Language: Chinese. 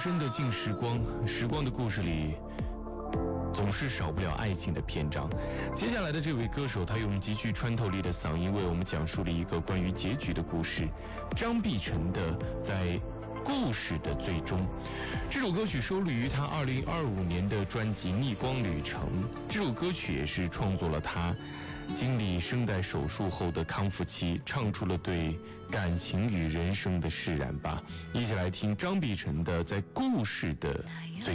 深的静时光，时光的故事里总是少不了爱情的篇章。接下来的这位歌手，他用极具穿透力的嗓音为我们讲述了一个关于结局的故事。张碧晨的在故事的最终，这首歌曲收录于他2025年的专辑《逆光旅程》。这首歌曲也是创作了他经历声带手术后的康复期，唱出了对感情与人生的释然吧。一起来听张碧晨的在故事的最